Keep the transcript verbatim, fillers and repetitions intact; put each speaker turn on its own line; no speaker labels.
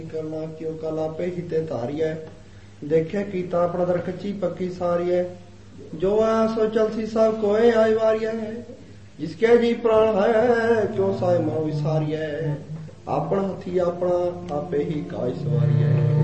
ਕਰਨਾ ਕਿਉ ਕਲ ਆਪੇ ਹਿਤੇ ਧਾਰੀਐ। ਦੇਖੇ ਕੀਤਾ ਆਪਣਾ ਦਰ ਕੱਚੀ ਪੱਕੀ ਸਾਰੀਐ। ਜੋ ਆ ਸੋ ਚਲਸੀ ਸਭ ਕੋਏ ਆਈ ਵਾਰੀਐ। ਜਿਸਕੇ ਜੀ ਪ੍ਰਾਣ ਹੈ ਕਿਉ ਸਾਇ ਮਨੁ ਵਿਸਾਰੀਐ। ਆਪਣਾ ਹੱਥੀ ਆਪਣਾ ਆਪੇ ਹੀ ਕਾਜ ਸਵਾਰੀਐ।